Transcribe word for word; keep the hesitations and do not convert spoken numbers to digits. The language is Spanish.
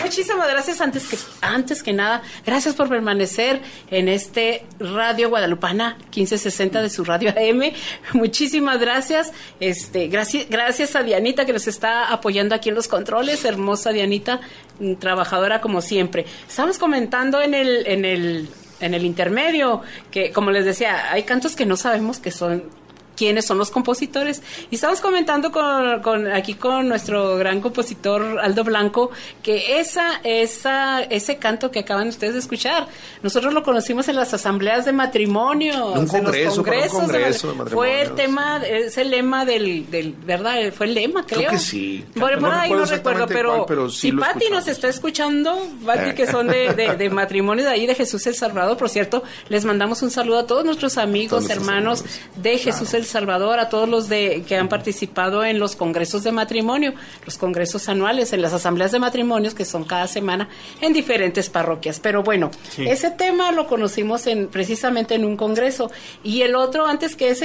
muchísimas gracias. Antes que, antes que nada, gracias por permanecer en este Radio Guadalupana quince sesenta de su radio A M. Muchísimas gracias. Este, gracias, gracias a Dianita que nos está apoyando aquí en los controles. Hermosa Dianita, trabajadora como siempre. Estamos comentando en el, en el, en el intermedio que, como les decía, hay cantos que no sabemos que son quiénes son los compositores, y estamos comentando con, con aquí con nuestro gran compositor Aldo Blanco que esa esa ese canto que acaban ustedes de escuchar, nosotros lo conocimos en las asambleas de matrimonio, un congreso, en los congresos un congreso de, de matrimonio. Fue el tema, es el lema del, del verdad, fue el lema, creo. Creo que sí. Bueno, no por ahí no recuerdo, pero, cuál, pero sí si Pati nos está escuchando, Pati, que son de, de, de matrimonio de ahí de Jesús el Salvador, por cierto, les mandamos un saludo a todos nuestros amigos, todos hermanos amigos de Jesús claro. el Salvador, a todos los de que han participado en los congresos de matrimonio, los congresos anuales, en las asambleas de matrimonios que son cada semana en diferentes parroquias. Pero bueno, sí. ese tema lo conocimos en precisamente en un congreso, y el otro antes que ese